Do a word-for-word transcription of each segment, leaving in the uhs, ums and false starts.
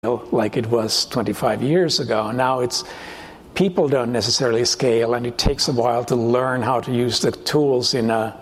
like it was twenty-five years ago. Now it's people don't necessarily scale, and it takes a while to learn how to use the tools in a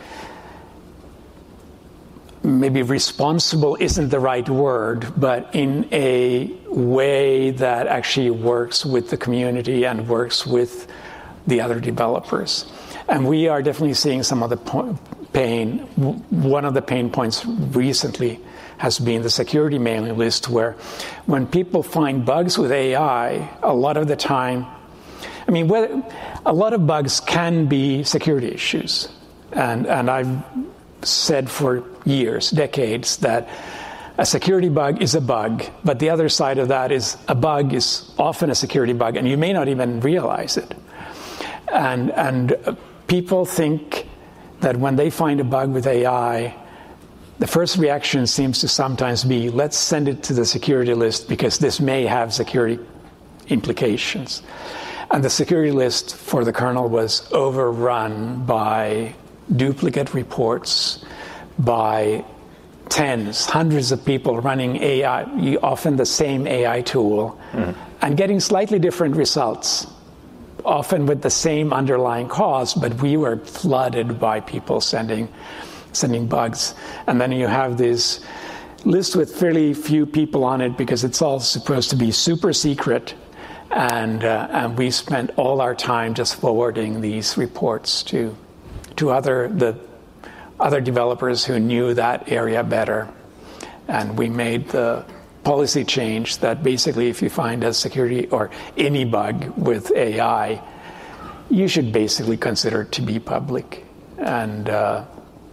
maybe responsible isn't the right word, but in a way that actually works with the community and works with the other developers. And we are definitely seeing some of the po- pain. One of the pain points recently has been the security mailing list, where when people find bugs with A I, a lot of the time, I mean, whether, a lot of bugs can be security issues. And, and I've said for years, decades, that a security bug is a bug, but the other side of that is a bug is often a security bug, and you may not even realize it. And, and people think that when they find a bug with A I, the first reaction seems to sometimes be, let's send it to the security list because this may have security implications. And the security list for the kernel was overrun by duplicate reports, by tens, hundreds of people running A I, often the same A I tool, mm. and getting slightly different results, often with the same underlying cause, but we were flooded by people sending sending bugs. And then you have this list with fairly few people on it because it's all supposed to be super secret. And, uh, and we spent all our time just forwarding these reports to to other the other developers who knew that area better. And we made the policy change that basically if you find a security or any bug with A I, you should basically consider it to be public. And uh,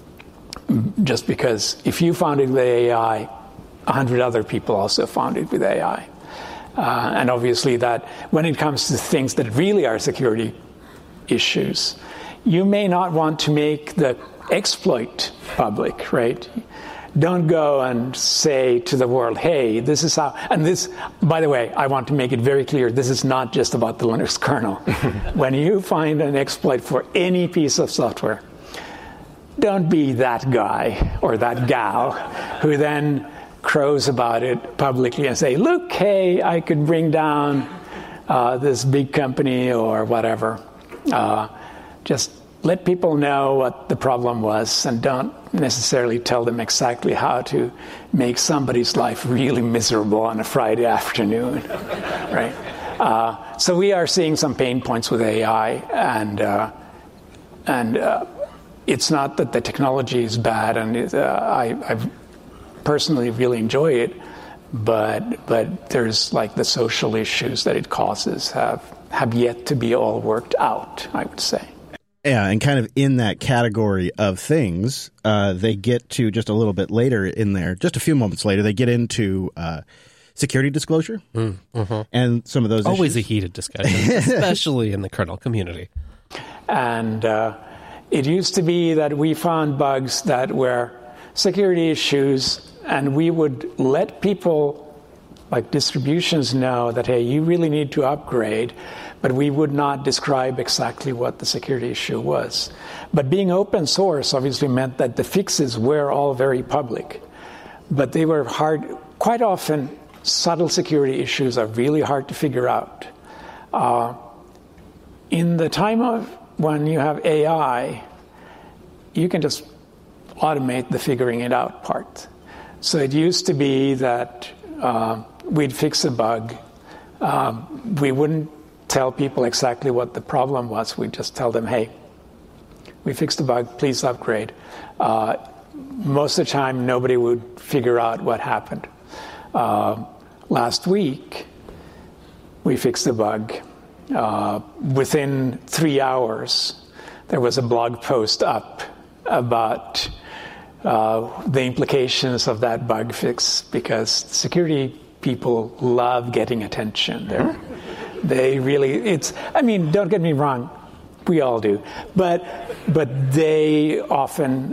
just because if you found it with A I, a hundred other people also found it with A I. Uh, and obviously that when it comes to things that really are security issues, you may not want to make the exploit public, right? Don't go and say to the world, hey, this is how, and this, by the way, I want to make it very clear, this is not just about the Linux kernel. When you find an exploit for any piece of software, don't be that guy or that gal who then crows about it publicly and say, look, hey, I could bring down uh, this big company or whatever. Uh, just let people know what the problem was and don't necessarily tell them exactly how to make somebody's life really miserable on a Friday afternoon, right? Uh, so we are seeing some pain points with A I, and uh, and uh, it's not that the technology is bad, and it, uh, I I've personally really enjoy it, but but there's like the social issues that it causes have have yet to be all worked out, I would say. Yeah, and kind of in that category of things, uh, they get to just a little bit later in there, just a few moments later, they get into uh, security disclosure mm, uh-huh. and some of those Always issues. a heated discussion, especially in the kernel community. And uh, it used to be that we found bugs that were security issues, and we would let people, like distributions, know that, hey, you really need to upgrade, but we would not describe exactly what the security issue was. But being open source obviously meant that the fixes were all very public, but they were hard. Quite often, subtle security issues are really hard to figure out. Uh, in the time of when you have A I, you can just automate the figuring it out part. So it used to be that uh, we'd fix a bug. Um, we wouldn't tell people exactly what the problem was. We'd just tell them, hey, we fixed the bug, please upgrade. Uh, most of the time, nobody would figure out what happened. Uh, last week, we fixed the bug. Uh, within three hours, there was a blog post up about uh, the implications of that bug fix, because security people love getting attention. They're, they really, it's, I mean, don't get me wrong, we all do, but but they often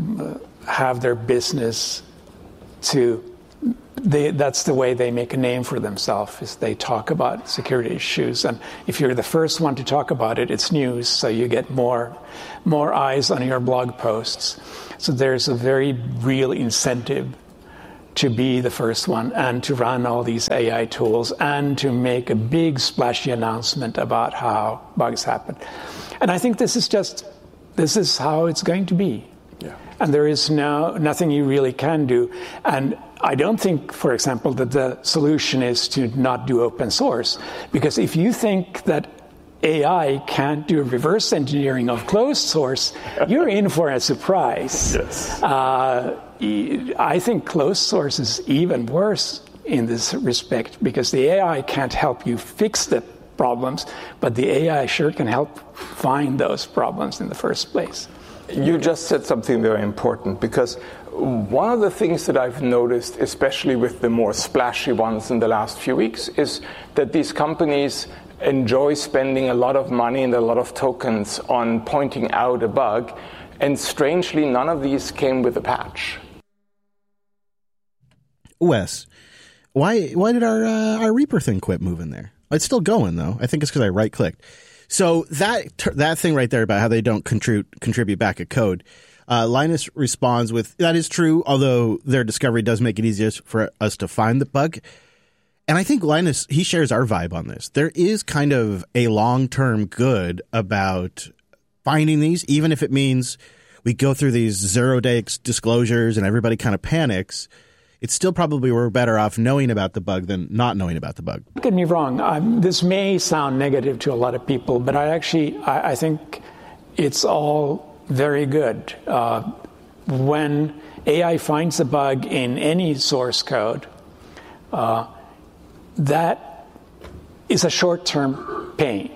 have their business to, they, that's the way they make a name for themselves, is they talk about security issues. And if you're the first one to talk about it, it's news, so you get more more eyes on your blog posts. So there's a very real incentive to be the first one and to run all these A I tools and to make a big splashy announcement about how bugs happen. And I think this is just, this is how it's going to be. Yeah. And there is no nothing you really can do. And I don't think, for example, that the solution is to not do open source. Because if you think that A I can't do reverse engineering of closed source, you're in for a surprise. Yes. Uh, I think closed source is even worse in this respect, because the A I can't help you fix the problems, but the A I sure can help find those problems in the first place. You just said something very important, because one of the things that I've noticed, especially with the more splashy ones in the last few weeks, is that these companies enjoy spending a lot of money and a lot of tokens on pointing out a bug, and strangely, none of these came with a patch. Wes, why why did our uh, our Reaper thing quit moving there? It's still going though. I think it's because I right clicked. So that that thing right there about how they don't contribute contribute back a code. Uh, Linus responds with, that is true, although their discovery does make it easier for us to find the bug. And I think Linus, he shares our vibe on this. There is kind of a long-term good about finding these, even if it means we go through these zero-day disclosures and everybody kind of panics. It's still probably we're better off knowing about the bug than not knowing about the bug. Don't get me wrong. Um, this may sound negative to a lot of people, but I actually, I, I think it's all very good. Uh, when A I finds a bug in any source code, uh, that is a short-term pain.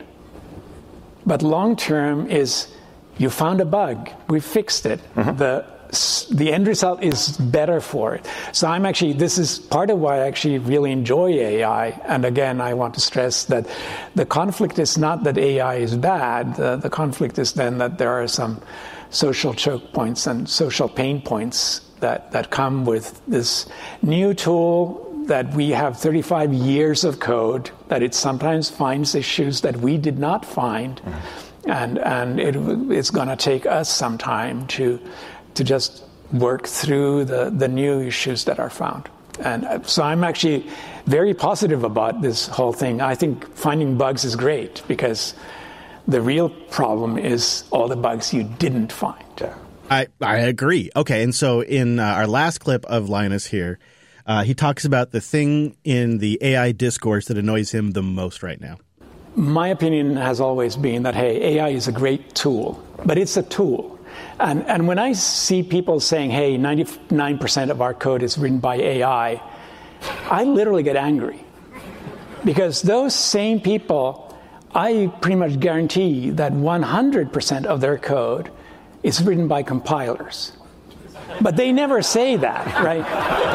But long-term is, you found a bug, we fixed it. Mm-hmm. The the end result is better for it. So I'm actually, this is part of why I actually really enjoy A I. And again, I want to stress that the conflict is not that A I is bad. The, the conflict is then that there are some social choke points and social pain points that, that come with this new tool that we have thirty-five years of code, that it sometimes finds issues that we did not find. Mm-hmm. And, and it, it's going to take us some time to to just work through the, the new issues that are found. And so I'm actually very positive about this whole thing. I think finding bugs is great, because the real problem is all the bugs you didn't find. Yeah. I, I agree. Okay, and so in uh, our last clip of Linus here, uh, he talks about the thing in the A I discourse that annoys him the most right now. My opinion has always been that, hey, A I is a great tool, but it's a tool. And, and when I see people saying, hey, ninety-nine percent of our code is written by A I, I literally get angry. Because those same people, I pretty much guarantee that one hundred percent of their code is written by compilers. But they never say that, right?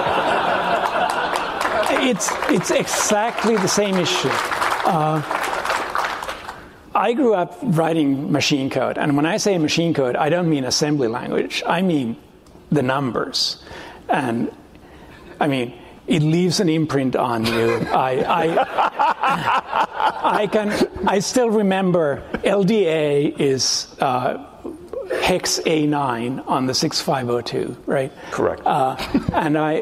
It's, it's exactly the same issue. Uh, I grew up writing machine code, and when I say machine code, I don't mean assembly language. I mean the numbers. And, I mean, it leaves an imprint on you. I, I, I can. I still remember L D A is uh, hex A nine on the six five oh two, right? Correct. Uh, and I.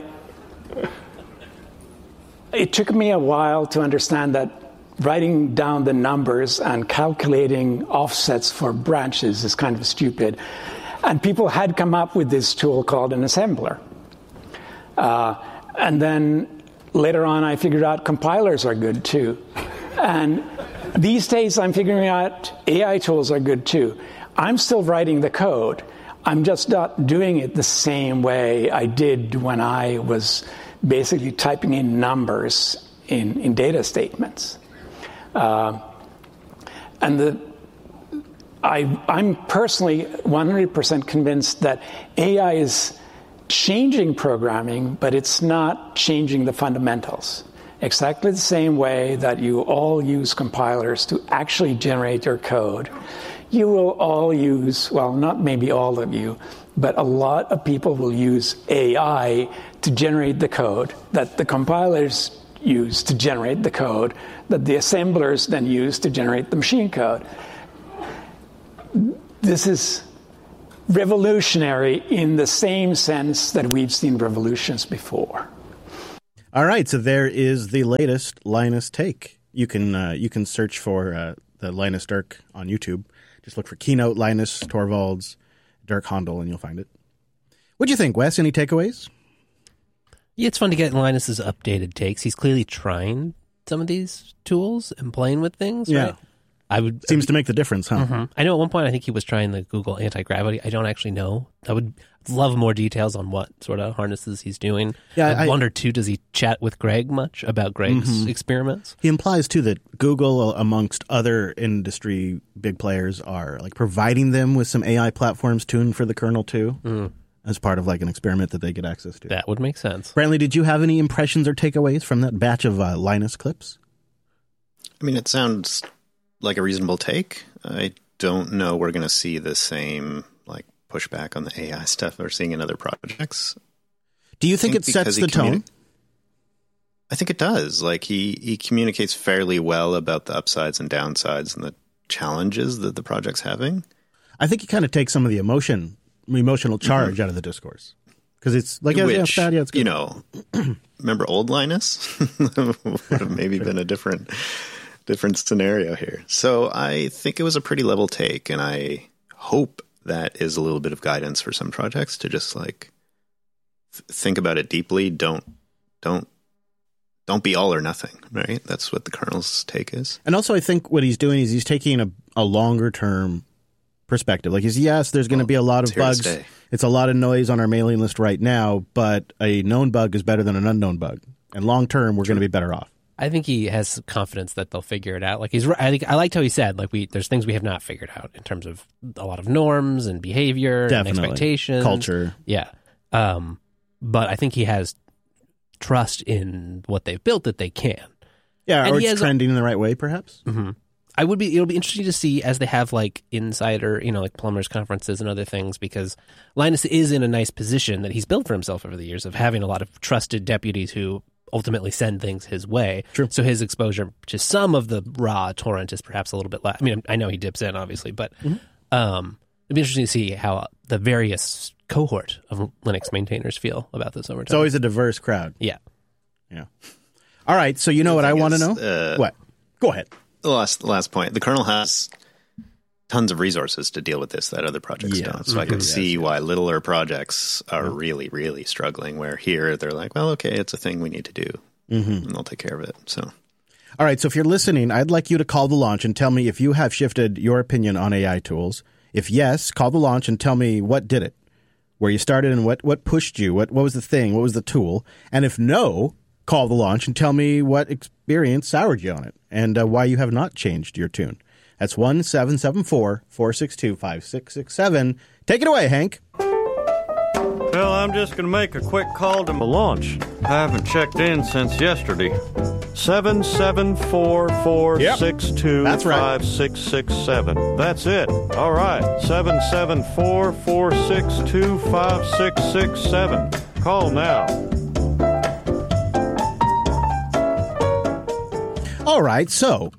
It took me a while to understand that writing down the numbers and calculating offsets for branches is kind of stupid. And people had come up with this tool called an assembler. Uh, and then later on, I figured out compilers are good too. And these days, I'm figuring out A I tools are good too. I'm still writing the code. I'm just not doing it the same way I did when I was basically typing in numbers in, in data statements. Uh, and the, I, I'm personally one hundred percent convinced that A I is changing programming, but it's not changing the fundamentals. Exactly the same way that you all use compilers to actually generate your code, you will all use, well, not maybe all of you, but a lot of people will use A I to generate the code that the compilers use to generate the code that the assemblers then use to generate the machine code. This is revolutionary in the same sense that we've seen revolutions before. All right, so there is the latest Linus take. You can uh, you can search for uh, the Linus Dirk on YouTube. Just look for Keynote Linus Torvalds Dirk Handel, and you'll find it. What'd you think, Wes? Any takeaways? Yeah, it's fun to get Linus's updated takes. He's clearly trying some of these tools and playing with things. Yeah. Right? I would Seems to make the difference, huh? Mm-hmm. I know at one point I think he was trying the Google anti-gravity. I don't actually know. I would love more details on what sort of harnesses he's doing. Yeah, I, I wonder, too, does he chat with Greg much about Greg's mm-hmm. experiments? He implies, too, that Google, amongst other industry big players, are like providing them with some A I platforms tuned for the kernel, too, mm. as part of like an experiment that they get access to. That would make sense. Brantley, did you have any impressions or takeaways from that batch of uh, Linus clips? I mean, it sounds like a reasonable take. I don't know we're going to see the same like pushback on the A I stuff we're seeing in other projects. Do you think, think it sets the tone? I think it does. Like he, he communicates fairly well about the upsides and downsides and the challenges that the project's having. I think he kind of takes some of the emotion, emotional charge mm-hmm. out of the discourse. Because it's like, Which, yeah, it's bad, yeah, it's good. You know, remember old Linus? Would have maybe been a different... different scenario here. So I think it was a pretty level take, and I hope that is a little bit of guidance for some projects to just like th- think about it deeply. Don't don't don't be all or nothing, right? That's what the kernel's take is. And also I think what he's doing is he's taking a, a longer term perspective. Like he's, yes, there's going to well, be a lot of bugs. It's a lot of noise on our mailing list right now, but a known bug is better than an unknown bug. And long term, we're going to be better off. I think he has confidence that they'll figure it out. Like he's, I think I liked how he said, like we, there's things we have not figured out in terms of a lot of norms and behavior Definitely. and expectations, culture. Yeah, um, but I think he has trust in what they've built that they can. Yeah, and or it's has, trending in the right way, perhaps. Mm-hmm. I would be. It'll be interesting to see as they have like insider, you know, like plumbers conferences and other things, because Linus is in a nice position that he's built for himself over the years of having a lot of trusted deputies who ultimately send things his way. True. So his exposure to some of the raw torrent is perhaps a little bit less. I mean, I know he dips in, obviously, but mm-hmm. um, it'd be interesting to see how the various cohort of Linux maintainers feel about this over time. It's always a diverse crowd. Yeah. Yeah. All right, so you know what I want to know? Uh, what? Go ahead. The last, the last point. The kernel has tons of resources to deal with this that other projects yeah. don't. So mm-hmm. I could yes, see yes. why littler projects are mm-hmm. really, really struggling, where here they're like, well, okay, it's a thing we need to do, mm-hmm. and they'll take care of it. So, all right, so if you're listening, I'd like you to call the launch and tell me if you have shifted your opinion on A I tools. If yes, call the launch and tell me what did it, where you started and what, what pushed you, what, what was the thing, what was the tool. And if no, call the launch and tell me what experience soured you on it and uh, why you have not changed your tune. That's one seven seven four, four six two, five six six seven. Take it away, Hank. Well, I'm just going to make a quick call to the launch. I haven't checked in since yesterday. seven seven four, four six two, five six six seven. That's it. All right. seven seven four, four six two, five six six seven. Call now. All right, so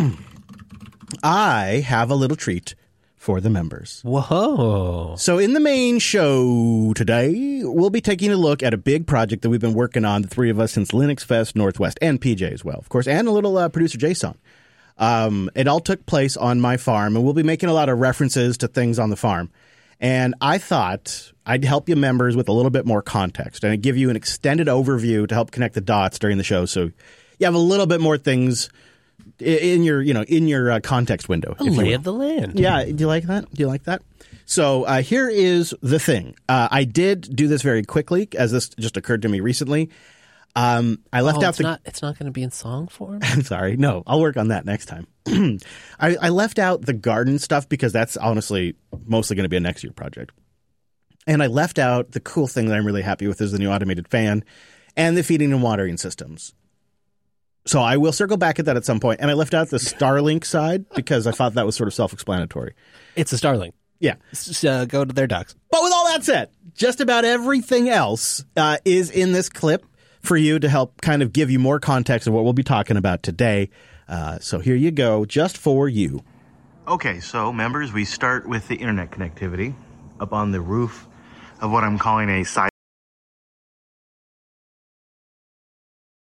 I have a little treat for the members. Whoa. So in the main show today, we'll be taking a look at a big project that we've been working on, the three of us, since Linux Fest Northwest, and P J as well, of course, and a little uh, producer Jason. Um, it all took place on my farm, and we'll be making a lot of references to things on the farm. And I thought I'd help you members with a little bit more context, and I'd give you an extended overview to help connect the dots during the show, so you have a little bit more things in your, you know, in your uh, context window. A lay of the land. Yeah. Do you like that? Do you like that? So uh, here is the thing. Uh, I did do this very quickly, as this just occurred to me recently. Um, I left oh, out it's the. Not, it's not going to be in song form? I'm sorry. No, I'll work on that next time. I, I left out the garden stuff because that's honestly mostly going to be a next year project. And I left out the cool thing that I'm really happy with is the new automated fan and the feeding and watering systems. So I will circle back at that at some point. And I left out the Starlink side because I thought that was sort of self-explanatory. It's a Starlink. Yeah. Just, uh, go to their docs. But with all that said, just about everything else uh, is in this clip for you to help kind of give you more context of what we'll be talking about today. Uh, so here you go, just for you. Okay, so members, we start with the internet connectivity up on the roof of what I'm calling a side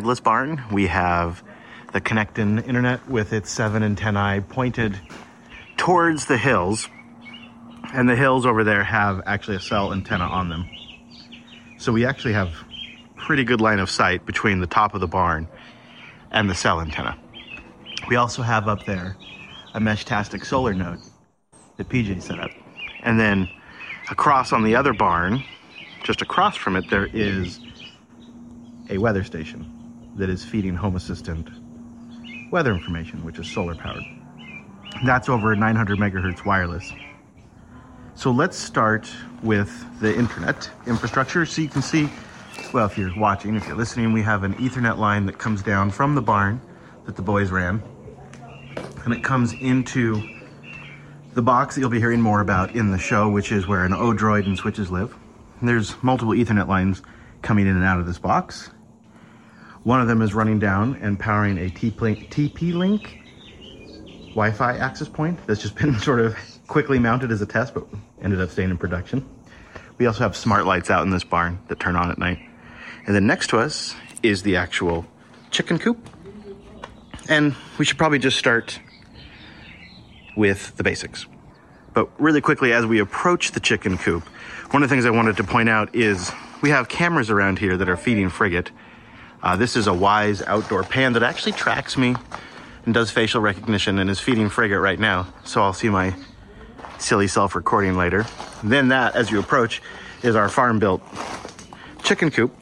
headless barn. We have the Connectin internet with its seven antennae pointed towards the hills. And the hills over there have actually a cell antenna on them. So we actually have pretty good line of sight between the top of the barn and the cell antenna. We also have up there a Meshtastic solar node that P J set up. And then across on the other barn, just across from it, there is a weather station that is feeding Home Assistant weather information, which is solar powered. That's over nine hundred megahertz wireless. So let's start with the internet infrastructure. So you can see, well, if you're watching, if you're listening, we have an Ethernet line that comes down from the barn that the boys ran. And it comes into the box that you'll be hearing more about in the show, which is where an Odroid and switches live. And there's multiple Ethernet lines coming in and out of this box. One of them is running down and powering a T P Link Wi-Fi access point that's just been sort of quickly mounted as a test, but ended up staying in production. We also have smart lights out in this barn that turn on at night. And then next to us is the actual chicken coop. And we should probably just start with the basics. But really quickly, as we approach the chicken coop, one of the things I wanted to point out is we have cameras around here that are feeding Frigate. Uh, this is a Wyze outdoor pan that actually tracks me and does facial recognition and is feeding Frigate right now. So I'll see my silly self recording later. Then that, as you approach, is our farm-built chicken coop.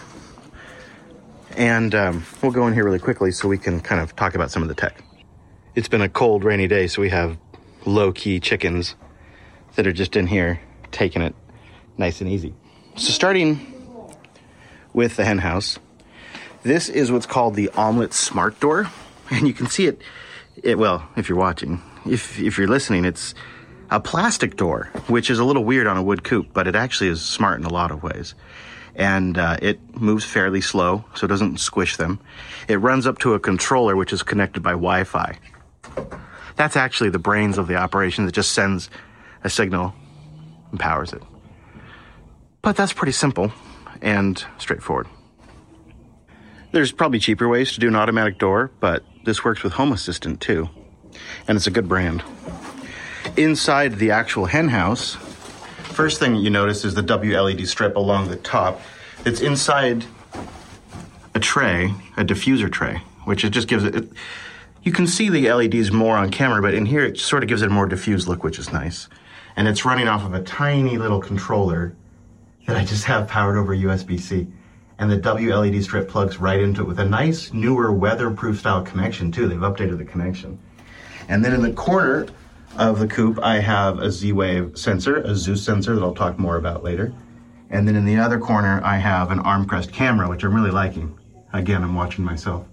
And um, we'll go in here really quickly so we can kind of talk about some of the tech. It's been a cold, rainy day, so we have low-key chickens that are just in here taking it nice and easy. So starting with the hen house, this is what's called the Omelette Smart Door. And you can see it, it well, if you're watching. If, if you're listening, it's a plastic door, which is a little weird on a wood coop, but it actually is smart in a lot of ways. And uh, it moves fairly slow, so it doesn't squish them. It runs up to a controller, which is connected by Wi-Fi. That's actually the brains of the operation that just sends a signal and powers it. But that's pretty simple and straightforward. There's probably cheaper ways to do an automatic door, but this works with Home Assistant too. And it's a good brand. Inside the actual hen house, first thing you notice is the W L E D strip along the top. It's inside a tray, a diffuser tray, which it just gives it, it you can see the L E Ds more on camera, but in here it sort of gives it a more diffused look, which is nice. And it's running off of a tiny little controller that I just have powered over U S B C. And the W L E D strip plugs right into it with a nice, newer, weatherproof style connection too. They've updated the connection. And then in the corner of the coop, I have a Z-Wave sensor, a Zeus sensor that I'll talk more about later. And then in the other corner, I have an Armcrest camera, which I'm really liking. Again, I'm watching myself.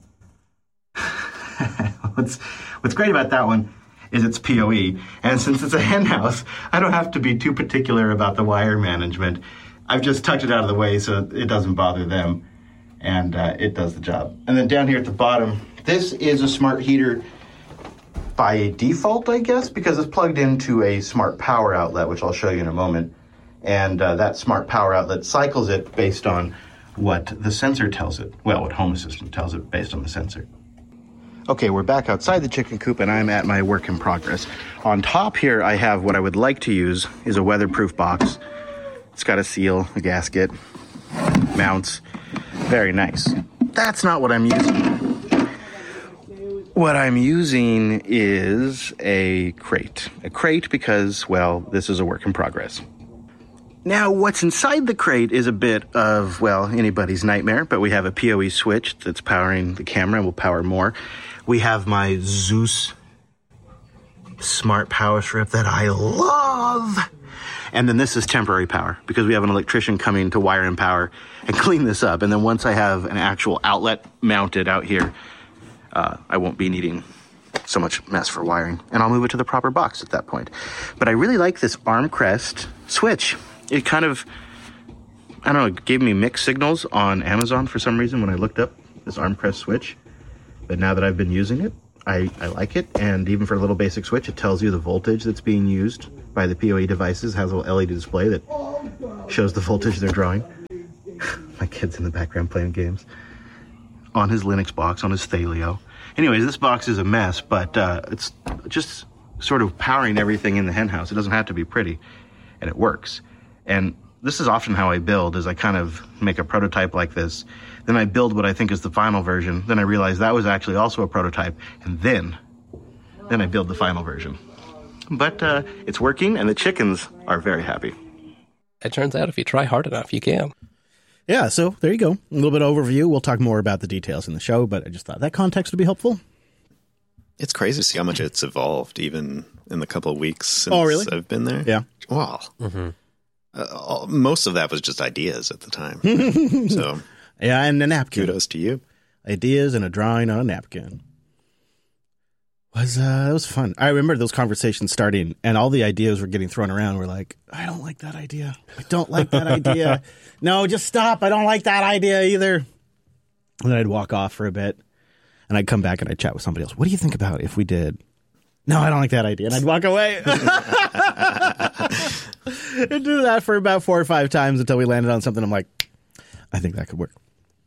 what's, what's great about that one is it's P O E. And since it's a hen house, I don't have to be too particular about the wire management. I've just tucked it out of the way so it doesn't bother them. And uh, it does the job. And then down here at the bottom, this is a smart heater by default, I guess, because it's plugged into a smart power outlet, which I'll show you in a moment. And uh, that smart power outlet cycles it based on what the sensor tells it. Well, what Home Assistant tells it based on the sensor. Okay, we're back outside the chicken coop and I'm at my work in progress. On top here, I have what I would like to use is a weatherproof box. It's got a seal, a gasket, mounts. Very nice. That's not what I'm using. What I'm using is a crate. A crate because, well, this is a work in progress. Now, what's inside the crate is a bit of, well, anybody's nightmare, but we have a P O E switch that's powering the camera. We'll power more. We have my Zeus smart power strip that I love. And then this is temporary power because we have an electrician coming to wire and power and clean this up. And then once I have an actual outlet mounted out here, Uh, I won't be needing so much mess for wiring, and I'll move it to the proper box at that point. But I really like this Armcrest switch. It kind of, I don't know, it gave me mixed signals on Amazon for some reason when I looked up this Armcrest switch. But now that I've been using it, I, I like it. And even for a little basic switch, it tells you the voltage that's being used by the P O E devices. It has a little L E D display that shows the voltage they're drawing. My kid's in the background playing games. on his Linux box, on his Thalio. Anyways, this box is a mess, but uh, it's just sort of powering everything in the henhouse. It doesn't have to be pretty, and it works. And this is often how I build, is I kind of make a prototype like this, then I build what I think is the final version, then I realize that was actually also a prototype, and then, then I build the final version. But uh, it's working, and the chickens are very happy. It turns out if you try hard enough, you can. Yeah, so there you go. A little bit of overview. We'll talk more about the details in the show, but I just thought that context would be helpful. It's crazy to see how much it's evolved, even in the couple of weeks since oh, really? I've been there. Yeah. Wow. Mm-hmm. Uh, all, most of that was just ideas at the time. So, yeah, and a napkin. Kudos to you. Ideas and a drawing on a napkin. Was uh, that was fun. I remember those conversations starting, and all the ideas were getting thrown around. We're like, I don't like that idea. I don't like that idea. No, just stop. I don't like that idea either. And then I'd walk off for a bit, and I'd come back and I'd chat with somebody else. What do you think about if we did? No, I don't like that idea. And I'd walk away. I'd do that for about four or five times until we landed on something. I'm like, I think that could work.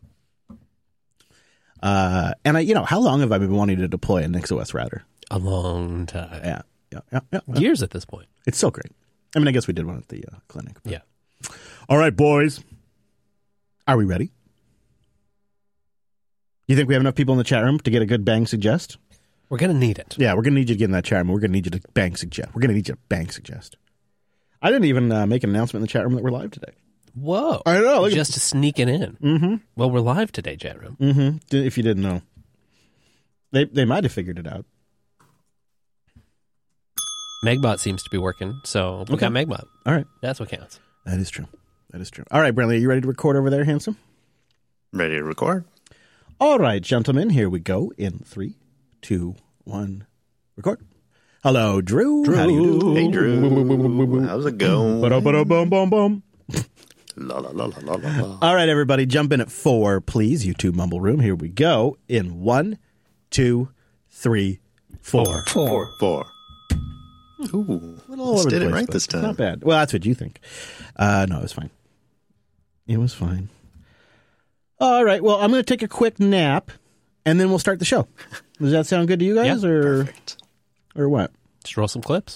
Uh, and I, you know, how long have I been wanting to deploy a NixOS router? A long time. Yeah, yeah, yeah, yeah. Years at this point. It's so great. I mean, I guess we did one at the uh, clinic. But. Yeah. All right, boys. Are we ready? You think we have enough people in the chat room to get a good bang suggest? We're going to need it. Yeah, we're going to need you to get in that chat room. We're going to need you to bang suggest. We're going to need you to bang suggest. I didn't even uh, make an announcement in the chat room that we're live today. Whoa. I know. Just sneaking in. Mm-hmm. Well, we're live today, chat room. Mm-hmm. If you didn't know. They they might have figured it out. Megbot seems to be working, so we Okay. got Megbot. All right. That's what counts. That is true. That is true. All right, Brentley, are you ready to record over there, handsome? Ready to record? All right, gentlemen, here we go in three, two, one, record. Hello, Drew. Drew. How do you do? Hey, Drew. How's it going? Ba-da-ba-da-bum, bum, bum. La, la, la, la, la, la. All right, everybody, jump in at four, please. YouTube Mumble Room. Here we go in one, two, three, four. Four. Four. Ooh. A little all over the did it place, right but this it's time. Not bad. Well, that's what you think. Uh, no, it was fine. It was fine. All right. Well, I'm going to take a quick nap, and then we'll start the show. Does that sound good to you guys, Yeah, or Perfect. or what? Just roll some clips.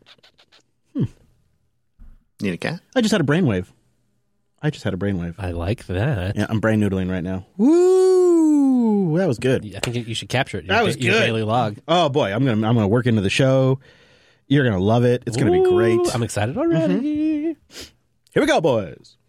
Need a cat? I just had a brainwave. I just had a brainwave. I like that. Yeah, I'm brain noodling right now. Woo! That was good. I think you should capture it. Your, That was your good. daily log. Oh boy, I'm gonna I'm gonna work into the show. You're gonna love it. It's gonna be Ooh, great. I'm excited already. Here we go, boys.